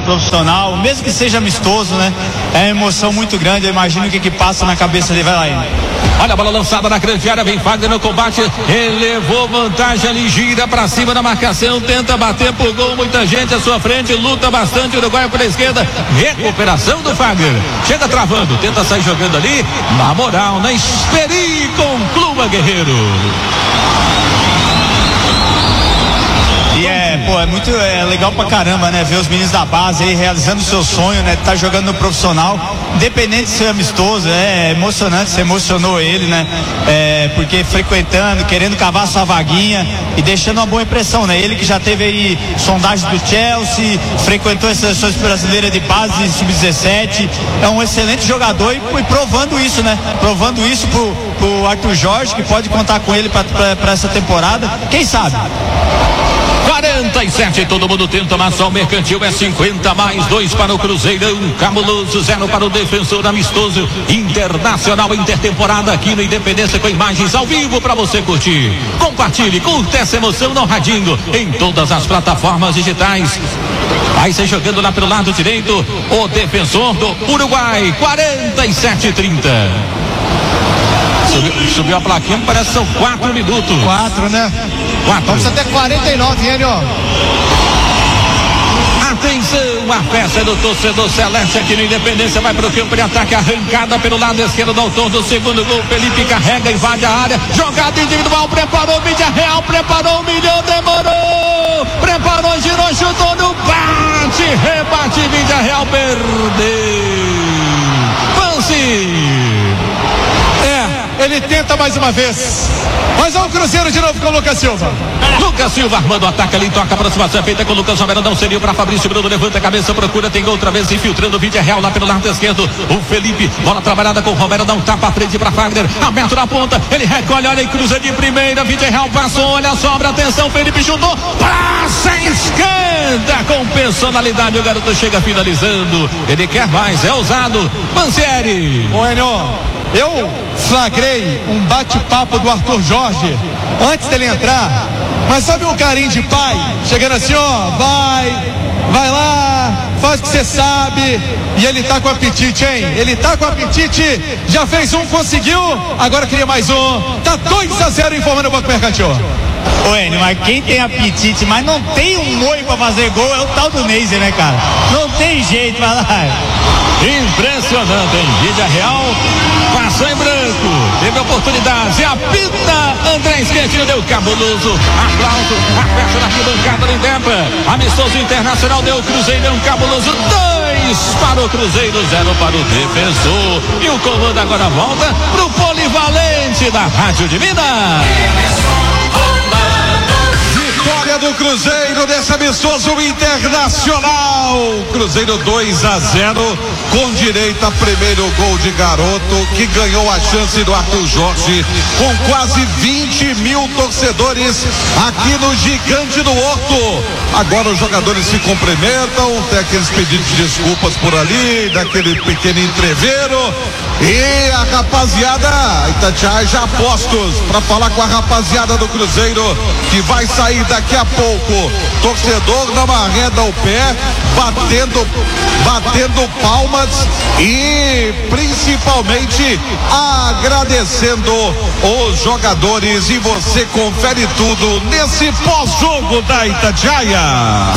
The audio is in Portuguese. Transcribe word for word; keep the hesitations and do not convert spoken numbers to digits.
profissional, mesmo que seja amistoso, né? É uma emoção muito grande, eu imagino o que que passa na cabeça dele. Vai lá, hein? Olha a bola lançada na grande área, vem Fagner no combate, elevou vantagem ali, gira pra cima da marcação, tenta bater por gol, muita gente à sua frente, luta bastante, o Uruguai pela esquerda, recuperação do Fagner, chega travando, tenta sair jogando ali, na moral, na Esperi, conclua Guerreiro. E é, pô, é muito é legal pra caramba, né? Ver os meninos da base aí realizando o seu sonho, né? Tá jogando no profissional, independente de ser amistoso, é emocionante, você emocionou ele, né? É, porque frequentando, querendo cavar sua vaguinha e deixando uma boa impressão, né? Ele que já teve aí sondagem do Chelsea, frequentou as seleções brasileiras de base, sub dezessete, é um excelente jogador e, e provando isso, né? Provando isso pro, pro Arthur Jorge, que pode contar com ele pra, pra, pra essa temporada, quem sabe? quarenta e sete, todo mundo tenta, mas só o Mercantil é cinquenta mais dois para o Cruzeirão, Cabuloso, zero para o Defensor Amistoso Internacional, intertemporada aqui no Independência, com imagens ao vivo para você curtir. Compartilhe, curta essa emoção no radinho, em todas as plataformas digitais. Vai ser jogando lá pelo lado direito, o Defensor do Uruguai, quarenta e sete trinta. Subiu, subiu a plaquinha, parece que são quatro minutos. Quatro, né? Quatro. Vamos até quarenta e nove, hein, ó. Atenção, a festa do torcedor celeste aqui no Independência, vai pro campo de ataque, arrancada pelo lado esquerdo do autor do segundo gol, Felipe carrega, invade a área, jogada individual, preparou, mídia real, preparou, milhão, demorou, preparou, girou, chutou no bate, rebate, mídia real, perdeu. Vance. Ele tenta mais uma vez. Mas olha o Cruzeiro de novo com o Lucas Silva. Lucas Silva armando o ataque ali, toca a aproximação feita com o Lucas Romero, não seria para Fabrício Bruno, levanta a cabeça, procura, tem outra vez infiltrando o vídeo real lá pelo lado esquerdo. O Felipe, bola trabalhada com o Romero, dá um tapa à frente para Fagner, aberto na ponta, ele recolhe, olha e cruza de primeira, vídeo real passou, olha, sobra, atenção, Felipe chutou, passa, escanda com personalidade, o garoto chega finalizando, ele quer mais, é ousado, Pansieri. Bueno, eu flagrei um bate-papo do Arthur Jorge antes dele entrar, mas sabe um carinho de pai, chegando assim, ó, vai, vai lá, faz o que você sabe, e ele tá com apetite, hein? Ele tá com apetite, já fez um, conseguiu, agora queria mais um, tá dois a zero informando o Banco Mercantil. Ô, Enio, mas quem tem apetite, mas não tem um molho pra fazer gol, é o tal do Neiser, né, cara? Não tem jeito, vai lá. Impressionante, hein? Vídeo real, passou em branco, teve oportunidade, apita, André Esquentinho deu cabuloso, aplauso, a festa na arquibancada do Indeba, amistoso internacional deu Cruzeirão, cabuloso, dois para o Cruzeiro, zero para o Defensor, e o comando agora volta pro polivalente da Rádio de Minas. Vitória do Cruzeiro nesse amistoso internacional. Cruzeiro dois a zero, com direito a primeiro gol de garoto, que ganhou a chance do Arthur Jorge, com quase vinte mil torcedores aqui no Gigante do Horto. Agora os jogadores se cumprimentam, tem aqueles pedidos de desculpas por ali, daquele pequeno entreveiro. E a rapaziada, Itatiaia já postos para falar com a rapaziada do Cruzeiro, que vai sair daqui a pouco. Torcedor não arreda o pé, batendo, batendo palmas e principalmente agradecendo os jogadores. E você confere tudo nesse pós-jogo da Itatiaia.